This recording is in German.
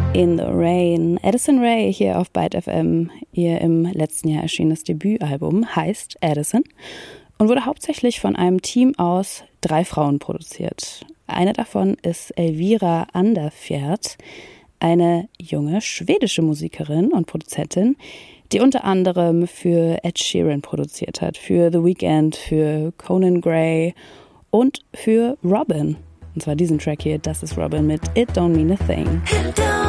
In the Rain. Addison Rae hier auf Byte FM. Ihr im letzten Jahr erschienenes Debütalbum heißt Addison und wurde hauptsächlich von einem Team aus 3 Frauen produziert. Eine davon ist Elvira Anderfjärd, eine junge schwedische Musikerin und Produzentin, die unter anderem für Ed Sheeran produziert hat, für The Weeknd, für Conan Gray und für Robin. Und zwar diesen Track hier, das ist Robin mit It Don't Mean a Thing.